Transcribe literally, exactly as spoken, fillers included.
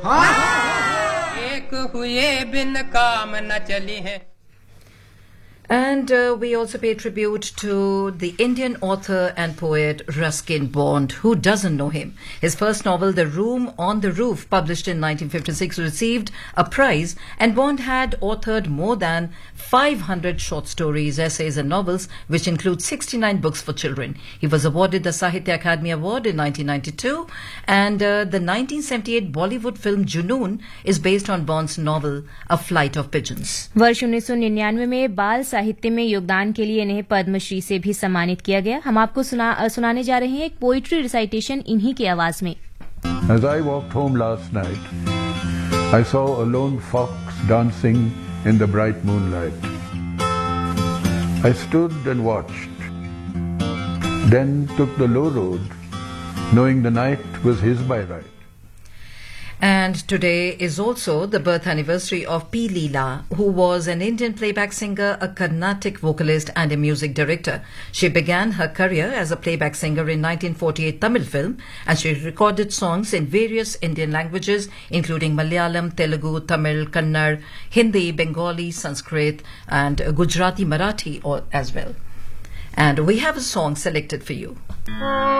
एक हुए बिन काम न चली है. And uh, we also pay tribute to the Indian author and poet Ruskin Bond. Who doesn't know him? His first novel, The Room on the Roof, published in nineteen fifty-six, received a prize, and Bond had authored more than five hundred short stories, essays and novels, which include sixty-nine books for children. He was awarded the Sahitya Akademi Award in nineteen ninety-two, and uh, the nineteen seventy-eight Bollywood film Junoon is based on Bond's novel, A Flight of Pigeons. वर्ष उन्नीस सौ निन्यानवे में बाल साहित्य में योगदान के लिए इन्हें पद्मश्री से भी सम्मानित किया गया. हम आपको सुना, सुनाने जा रहे हैं एक पोइट्री रिसाइटेशन इन्हीं की आवाज में. As I walked home last night, I saw a lone fox dancing in the bright moonlight. I stood and watched, then took the low road, knowing the night was his by right. And today is also the birth anniversary of P. Leela, who was an Indian playback singer, a Carnatic vocalist and a music director. She began her career as a playback singer in nineteen forty-eight Tamil film, and she recorded songs in various Indian languages, including Malayalam, Telugu, Tamil, Kannada, Hindi, Bengali, Sanskrit, and Gujarati, Marathi as well. And we have a song selected for you.